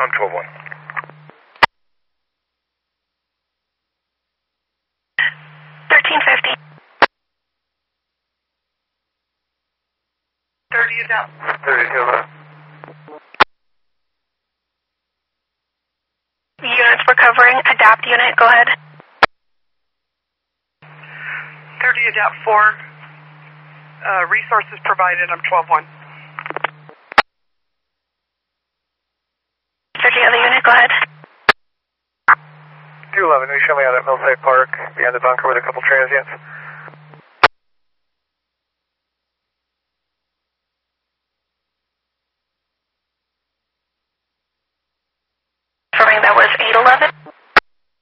I'm 12-1. 1350. 30 is out. 30 Kilo. Units recovering. Adapt unit. Go ahead. 30 adapt 4. Resources provided. I'm 12-1. 30 other unit. Go ahead. 211, can you show me out at Millside Park, behind the bunker with a couple transients?